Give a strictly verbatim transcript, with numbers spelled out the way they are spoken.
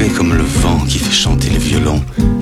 comme le vent qui fait chanter les violons.